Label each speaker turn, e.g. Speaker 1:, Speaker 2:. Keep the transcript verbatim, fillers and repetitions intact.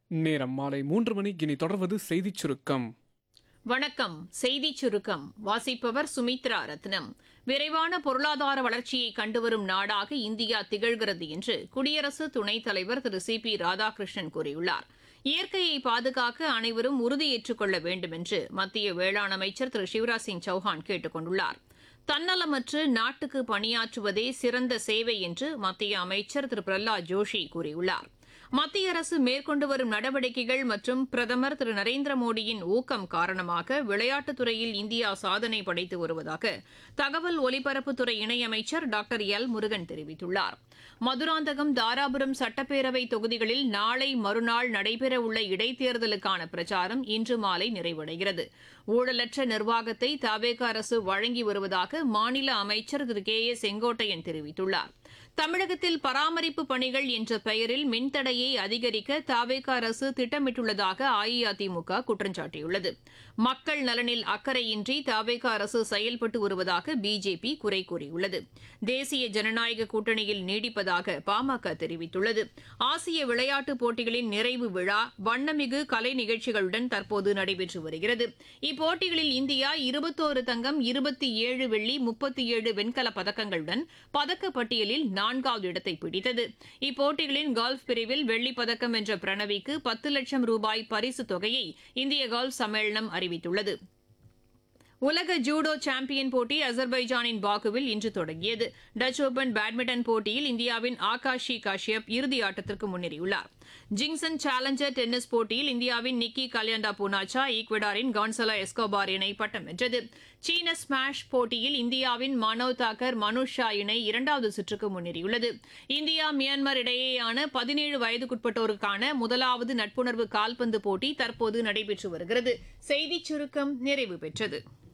Speaker 1: நேரம் மாலை மூன்று மணி. இனி தொடர்வது செய்திச் சுருக்கம்.
Speaker 2: வணக்கம். செய்திச் சுருக்கம் வாசிப்பவர் சுமித்ரா ரத்னம். விரைவான பொருளாதார வளர்ச்சியை கண்டுவரும் நாடாக இந்தியா திகழ்கிறது என்று குடியரசு துணைத் தலைவர் திரு சி பி ராதாகிருஷ்ணன் கூறியுள்ளார். இயற்கையை பாதுகாக்க அனைவரும் உறுதியேற்றுக் கொள்ள வேண்டும் என்று மத்திய வேளாண் அமைச்சர் திரு சிவராஜ் சிங் சௌஹான் கேட்டுக் கொண்டுள்ளார். தன்னலமற்று நாட்டுக்கு பணியாற்றுவதே சிறந்த சேவை என்று மத்திய அமைச்சர் திரு பிரஹ்லாத் ஜோஷி கூறியுள்ளார். மத்திய அரசு மேற்கொண்டு வரும் நடவடிக்கைகள் மற்றும் பிரதமர் திரு நரேந்திர மோடியின் ஊக்கம் காரணமாக விளையாட்டுத் துறையில் இந்தியா சாதனை படைத்து வருவதாக தகவல் ஒலிபரப்புத்துறை இணையமைச்சர் டாக்டர் எல் முருகன் தெரிவித்துள்ளார். மதுராந்தகம், தாராபுரம் சட்டப்பேரவை தொகுதிகளில் நாளை மறுநாள் நடைபெறவுள்ள இடைத்தேர்தலுக்கான பிரச்சாரம் இன்று மாலை நிறைவடைகிறது. ஊழலற்ற நிர்வாகத்தை தவேக அரசு வழங்கி வருவதாக மாநில அமைச்சர் திரு கே ஏ செங்கோட்டையன் தெரிவித்துள்ளார். தமிழகத்தில் பராமரிப்பு பணிகள் என்ற பெயரில் மின்தடையை அதிகரிக்க தவேக அரசு திட்டமிட்டுள்ளதாக அஇஅதிமுக குற்றம் சாட்டியுள்ளது. மக்கள் நலனில் அக்கறையின்றி தவேக அரசு செயல்பட்டு வருவதாக பிஜேபி குறை கூறியுள்ளது. தேசிய ஜனநாயக கூட்டணியில் நீடிப்பதாக பாமக தெரிவித்துள்ளது. ஆசிய விளையாட்டுப் போட்டிகளின் நிறைவு விழா வண்ணமிகு கலை நிகழ்ச்சிகளுடன் தற்போது நடைபெற்று வருகிறது. இப்போட்டிகளில் இந்தியா இருபத்தோரு தங்கம், இருபத்தி ஏழு வெள்ளி, முப்பத்தி ஏழு வெண்கலப் பதக்கங்களுடன் பதக்கப்பட்டியலில் நான்காவது இடத்தை பிடித்தது. இப்போட்டிகளின் கோல்ஃப் பிரிவில் வெள்ளிப் பதக்கம் வென்ற பிரணவிக்கு பத்து லட்சம் ரூபாய் பரிசுத் தொகையை இந்திய கோல்ஃப் சம்மேளனம் அறிவித்துள்ளது. உலக ஜூடோ சாம்பியன் போட்டி அசர்பைஜானின் பாக்குவில் இன்று தொடங்கியது. டச் ஓபன் பேட்மிண்டன் போட்டியில் இந்தியாவின் ஆகாஷி காஷ்யப் இறுதி ஆட்டத்திற்கு முன்னேறியுள்ளார். ஜிங்சன் சேலஞ்சர் டென்னிஸ் போட்டியில் இந்தியாவின் நிக்கி கல்யாண்டா பூனாச்சா ஈக்வடாரின் கான்சலா எஸ்கோபார் இணை பட்டம் வென்றது. சீன ஸ்மாஷ் போட்டியில் இந்தியாவின் மனோ தாக்கர் மனுஷ் ஷா இணை இரண்டாவது சுற்றுக்கு முன்னேறியுள்ளது. இந்தியா மியான்மர் இடையேயான பதினேழு வயதுக்குட்பட்டோருக்கான முதலாவது நட்புணர்வு கால்பந்து போட்டி தற்போது நடைபெற்று வருகிறது. செய்திச் சுருக்கம் நிறைவு பெற்றது.